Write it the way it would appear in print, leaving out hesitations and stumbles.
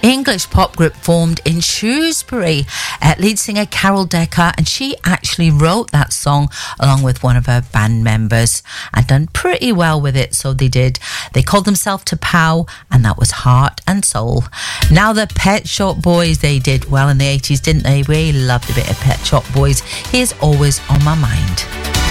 English pop group formed in Shrewsbury. Lead singer Carol Decker, and she actually wrote that song along with one of her band members and done pretty well with it, so they did. They called themselves T'Pau, and that was Heart and Soul. Now the Pet Shop Boys, they did well in the 80s, didn't they? We loved a bit of Pet Shop Boys. Here's Always on My Mind.